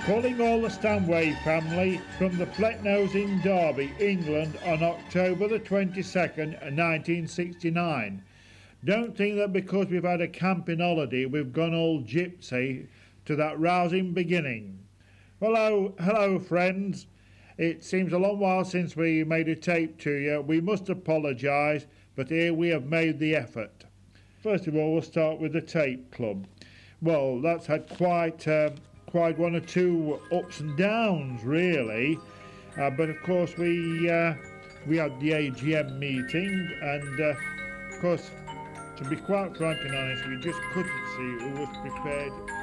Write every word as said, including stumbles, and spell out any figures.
Calling all the Stanway family from the Flecknoes in Derby, England on October the twenty-second, nineteen sixty-nine. Don't think that because we've had a camping holiday we've gone all gypsy to that rousing beginning. Hello, hello friends. It seems a long while since we made a tape to you. We must apologise, but here we have made the effort. First of all, we'll start with the Tape Club. Well, that's had quite um, quite one or two ups and downs, really. Uh, but of course, we uh, we had the A G M meeting, and uh, of course, to be quite frank and honest, we just couldn't see who was prepared